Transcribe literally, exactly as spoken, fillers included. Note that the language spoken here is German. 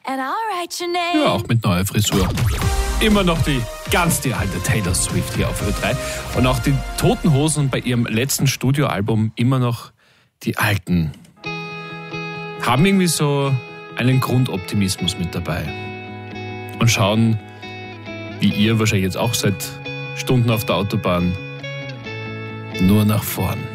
and I'll write your name. Ja, auch mit neuer Frisur. Immer noch die ganz die alte Taylor Swift hier auf Ö drei. Und auch die Toten Hosen bei ihrem letzten Studioalbum immer noch die alten. Haben irgendwie so einen Grundoptimismus mit dabei. Und schauen, wie ihr wahrscheinlich jetzt auch seit Stunden auf der Autobahn, nur nach vorn.